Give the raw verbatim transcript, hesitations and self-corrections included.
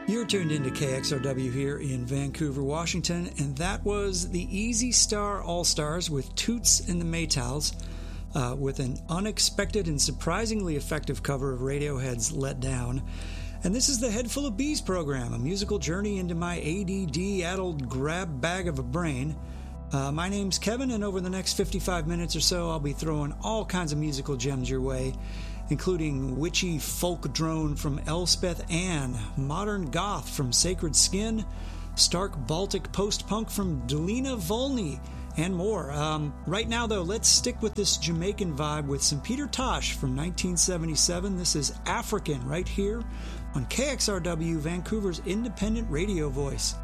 You're tuned into K X R W here in Vancouver, Washington, and that was the Easy Star All-Stars with Toots and the Maytals, uh, with an unexpected and surprisingly effective cover of Radiohead's Let Down. And this is the Head Full of Bees program, a musical journey into my A D D-addled grab bag of a brain. Uh, my name's Kevin, and over the next fifty-five minutes or so, I'll be throwing all kinds of musical gems your way, including witchy folk drone from Elspeth Ann, modern goth from Sacred Skin, stark Baltic post-punk from Delina Volny, and more. Um, right now, though, let's stick with this Jamaican vibe with some Peter Tosh from nineteen seventy-seven. This is African right here on K X R W, Vancouver's independent radio voice.